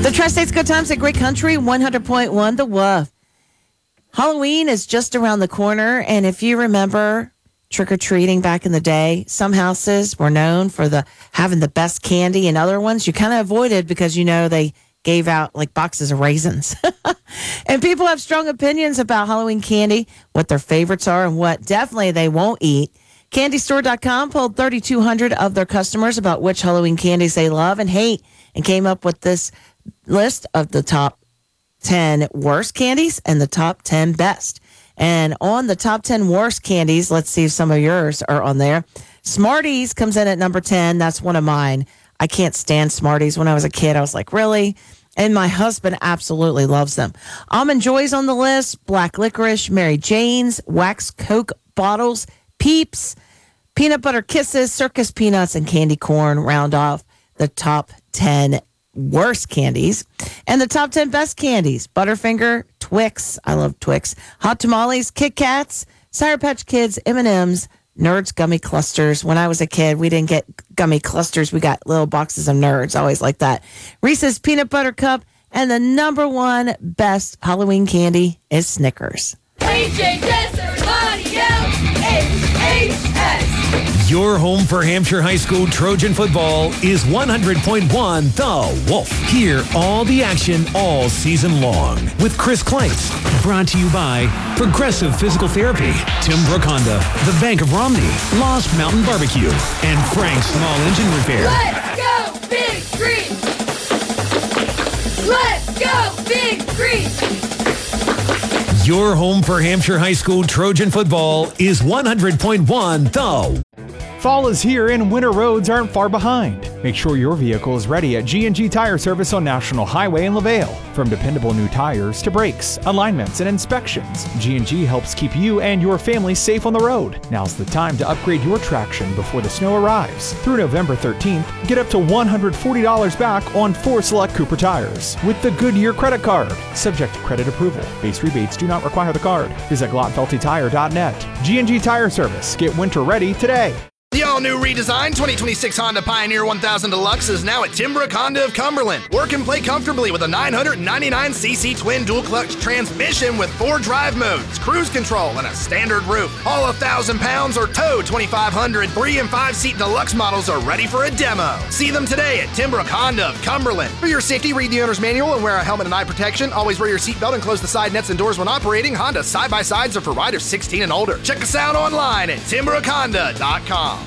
The Tri-State's Good Times at Great Country, 100.1 The Wolf. Halloween is just around the corner, and if you remember trick-or-treating back in the day, some houses were known for having the best candy, and other ones you kind of avoided because, they gave out like boxes of raisins. And people have strong opinions about Halloween candy, what their favorites are, and what definitely they won't eat. CandyStore.com polled 3,200 of their customers about which Halloween candies they love and hate, and came up with this list of the top 10 worst candies and the top 10 best. And on the top 10 worst candies, let's see if some of yours are on there. Smarties comes in at number 10. That's one of mine. I can't stand Smarties. When I was a kid, I was like, really? And my husband absolutely loves them. Almond Joy's on the list, black licorice, Mary Jane's, wax Coke bottles, Peeps, peanut butter kisses, circus peanuts, and candy corn round off the top 10 worst candies. And the top 10 best candies: Butterfinger, Twix, I love Twix, Hot Tamales, Kit Kats, Sour Patch Kids, M&M's, Nerds gummy clusters. When I was a kid, we didn't get gummy clusters. We got little boxes of Nerds. Always like that. Reese's Peanut Butter Cup. And the number one best Halloween candy is Snickers. Your home for Hampshire High School Trojan football is 100.1 The Wolf. Hear all the action all season long with Chris Kleitz. Brought to you by Progressive Physical Therapy, Timbrook Honda, the Bank of Romney, Lost Mountain Barbecue, and Frank's Small Engine Repair. Let's go, Big Green! Let's go, Big Green! Your home for Hampshire High School Trojan football is 100.1 The. Fall is here and winter roads aren't far behind. Make sure your vehicle is ready at G&G Tire Service on National Highway in LaVale. From dependable new tires to brakes, alignments, and inspections, G&G helps keep you and your family safe on the road. Now's the time to upgrade your traction before the snow arrives. Through November 13th, get up to $140 back on 4 select Cooper tires with the Goodyear credit card. Subject to credit approval. Base rebates do not require the card. Visit GlockFeltyTire.net. G&G Tire Service. Get winter ready today. The all-new redesigned 2026 Honda Pioneer 1000 Deluxe is now at Timbrook Honda of Cumberland. Work and play comfortably with a 999cc twin dual-clutch transmission with 4 drive modes, cruise control, and a standard roof. All 1,000 pounds or tow 2,500 3- and 5-seat deluxe models are ready for a demo. See them today at Timbrook Honda of Cumberland. For your safety, read the owner's manual and wear a helmet and eye protection. Always wear your seatbelt and close the side nets and doors when operating. Honda side-by-sides are for riders 16 and older. Check us out online at TimbrookHonda.com.